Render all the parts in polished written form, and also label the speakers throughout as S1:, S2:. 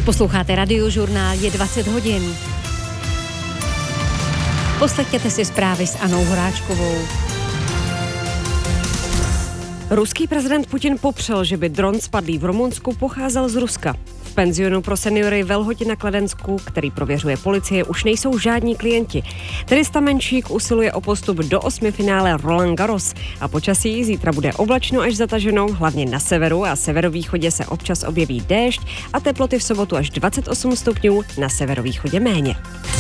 S1: Posloucháte Radiožurnál, je 20 hodin. Poslechněte si zprávy s Annou Horáčkovou. Ruský prezident Putin popřel, že by dron spadlý v Rumunsku pocházel z Ruska. V penzionu pro seniory ve Lhoti na Kladensku, který prověřuje policie, už nejsou žádní klienti. Tenista Menšík usiluje o postup do 8. finále Roland Garros a počasí zítra bude oblačno až zataženo, hlavně na severu a severovýchodě se občas objeví déšť a teploty v sobotu až 28 stupňů, na severovýchodě méně.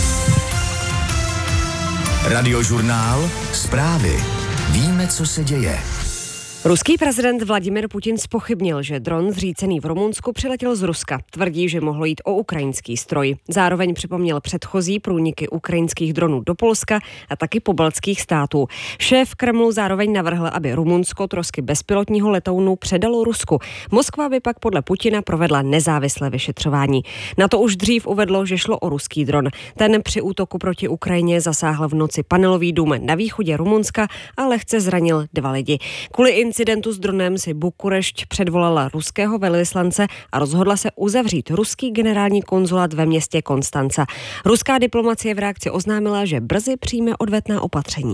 S2: Radiožurnál, zprávy. Víme, co se děje.
S1: Ruský prezident Vladimir Putin zpochybnil, že dron zřícený v Rumunsku přiletěl z Ruska. Tvrdí, že mohlo jít o ukrajinský stroj. Zároveň připomněl předchozí průniky ukrajinských dronů do Polska a taky pobaltských států. Šéf Kremlu zároveň navrhl, aby Rumunsko trosky bezpilotního letounu předalo Rusku. Moskva by pak podle Putina provedla nezávislé vyšetřování. Na to už dřív uvedlo, že šlo o ruský dron. Ten při útoku proti Ukrajině zasáhl v noci panelový dům na východě Rumunska a lehce zranil 2 lidi. Kvůli incidentu s dronem si Bukurešť předvolala ruského velvyslance a rozhodla se uzavřít ruský generální konzulát ve městě Konstanca. Ruská diplomacie v reakci oznámila, že brzy přijme odvetná opatření.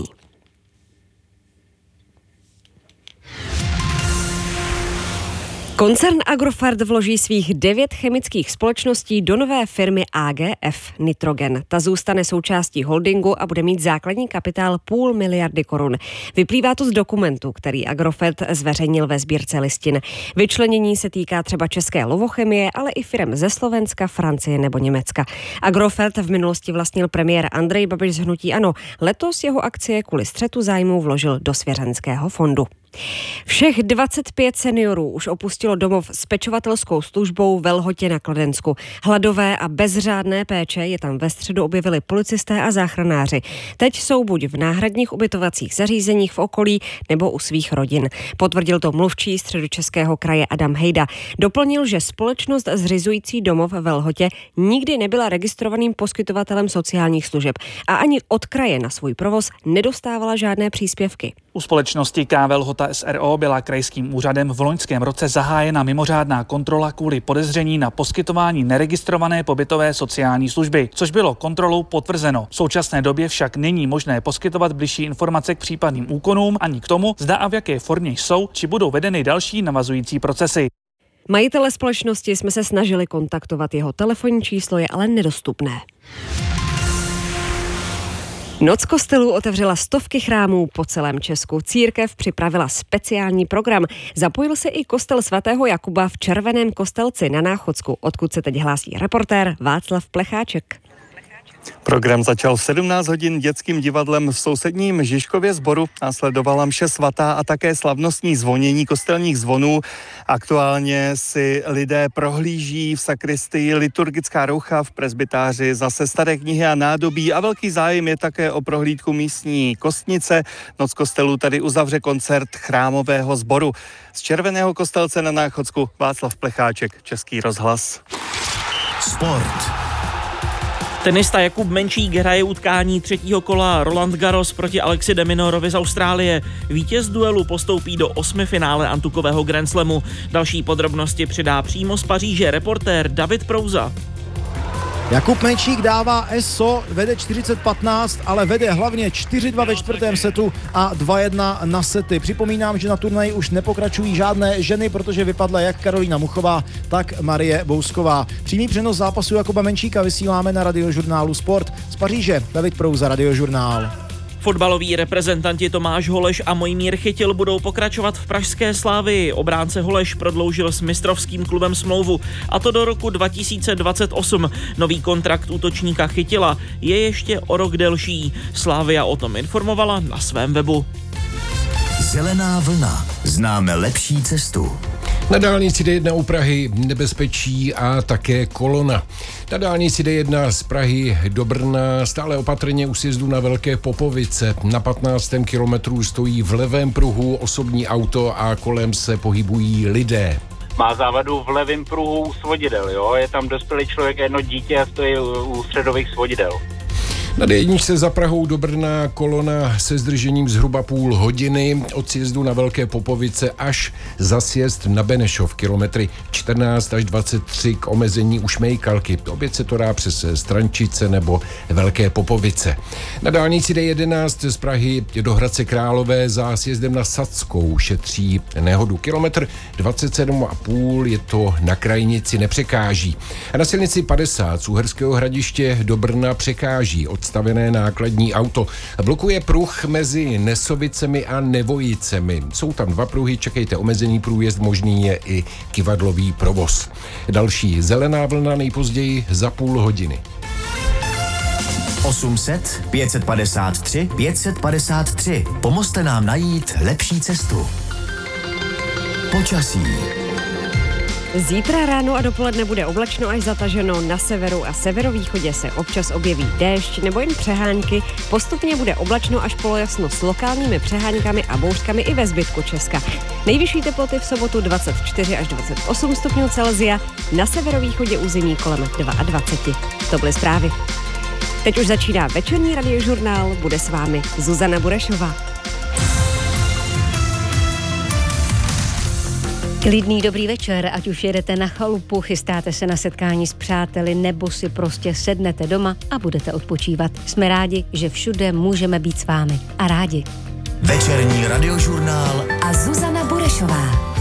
S1: Koncern Agrofert vloží svých 9 chemických společností do nové firmy AGF Nitrogen. Ta zůstane součástí holdingu a bude mít základní kapitál 500 miliardy korun. Vyplývá to z dokumentu, který Agrofert zveřejnil ve sbírce listin. Vyčlenění se týká třeba české Lovochemie, ale i firem ze Slovenska, Francie nebo Německa. Agrofert v minulosti vlastnil premiér Andrej Babiš z hnutí ANO. Letos jeho akcie kvůli střetu zájmů vložil do svěřenského fondu. Všech 25 seniorů už opustilo domov s pečovatelskou službou ve Lhotě na Kladensku. Hladové a bez řádné péče je tam ve středu objevili policisté a záchranáři. Teď jsou buď v náhradních ubytovacích zařízeních v okolí nebo u svých rodin. Potvrdil to mluvčí Středočeského kraje Adam Hejda. Doplnil, že společnost zřizující domov ve Lhotě nikdy nebyla registrovaným poskytovatelem sociálních služeb a ani od kraje na svůj provoz nedostávala žádné příspěvky.
S3: U společnosti KV Lhota SRO byla krajským úřadem v loňském roce zahájena mimořádná kontrola kvůli podezření na poskytování neregistrované pobytové sociální služby, což bylo kontrolou potvrzeno. V současné době však není možné poskytovat bližší informace k případným úkonům ani k tomu, zda a v jaké formě jsou či budou vedeny další navazující procesy.
S1: Majitele společnosti jsme se snažili kontaktovat, jeho telefonní číslo je ale nedostupné. Noc kostelů otevřela stovky chrámů po celém Česku. Církev připravila speciální program. Zapojil se i kostel svatého Jakuba v Červeném Kostelci na Náchodsku, odkud se teď hlásí reportér Václav Plecháček.
S4: Program začal v 17 hodin dětským divadlem v sousedním Žižkově Sboru. Následovala mše svatá a také slavnostní zvonění kostelních zvonů. Aktuálně si lidé prohlíží v sakristii liturgická roucha, v presbytáři zase staré knihy a nádobí a velký zájem je také o prohlídku místní kostnice. Noc kostelů tady uzavře koncert chrámového sboru. Z Červeného Kostelce na Náchodsku Václav Plecháček, Český rozhlas.
S2: Sport.
S5: Tenista Jakub Menšík hraje utkání 3. kola Roland Garros proti Alexi de Minorovi z Austrálie. Vítěz duelu postoupí do 8. finále antukového Grand Slamu. Další podrobnosti přidá přímo z Paříže reportér David Prouza.
S6: Jakub Menšík dává ESO, vede 40-15, ale vede hlavně 4-2 ve čtvrtém setu a 2-1 na sety. Připomínám, že na turnaji už nepokračují žádné ženy, protože vypadla jak Karolína Muchová, tak Marie Bousková. Přímý přenos zápasu Jakuba Menšíka vysíláme na Radiožurnálu Sport. Z Paříže David Prouza, Radiožurnál.
S5: Fotbaloví reprezentanti Tomáš Holeš a Mojmír Chytil budou pokračovat v pražské Slavii. Obránce Holeš prodloužil s mistrovským klubem smlouvu, a to do roku 2028. Nový kontrakt útočníka Chytila je ještě o rok delší. Slavia o tom informovala na svém webu.
S2: Zelená vlna. Známe lepší cestu.
S7: Na dálnici D1 u Prahy nebezpečí a také kolona. Na dálnici D1 z Prahy do Brna stále opatrně u sjezdu na Velké Popovice. Na 15. kilometru stojí v levém pruhu osobní auto a kolem se pohybují lidé.
S8: Má závadu v levém pruhu svodidel, jo? Je tam dospělý člověk a jedno dítě a stojí u středových svodidel.
S7: Na D1 za Prahou do Brna kolona se zdržením zhruba půl hodiny od sjezdu na Velké Popovice až za sjezd na Benešov, kilometry 14 až 23 k omezení u Šmejkalky. Obět se to dá přes Strančice nebo Velké Popovice. Na dálnici D11 z Prahy do Hradce Králové za sjezdem na Sadskou šetří nehodu. Kilometr 27,5 je to na krajnici, nepřekáží. A na silnici 50 z Uherského Hradiště do Brna překáží odstavené nákladní auto. Blokuje pruh mezi Nesovicemi a Nevojicemi. Jsou tam 2 pruhy, čekejte, omezený průjezd, možný je i kyvadlový provoz. Další zelená vlna nejpozději za půl hodiny.
S2: 800 553 553. Pomozte nám najít lepší cestu. Počasí.
S1: Zítra ráno a dopoledne bude oblačno až zataženo, na severu a severovýchodě se občas objeví déšť nebo jen přehánky, postupně bude oblačno až polojasno s lokálními přehánkami a bouřkami i ve zbytku Česka. Nejvyšší teploty v sobotu 24 až 28 stupňů Celsia, na severovýchodě území kolem 22. To byly zprávy. Teď už začíná večerní radiožurnál, bude s vámi Zuzana Burešová.
S8: Klidný dobrý večer, ať už jedete na chalupu, chystáte se na setkání s přáteli, nebo si prostě sednete doma a budete odpočívat. Jsme rádi, že všude můžeme být s vámi. A rádi.
S2: Večerní radiožurnál
S8: a Zuzana Burešová.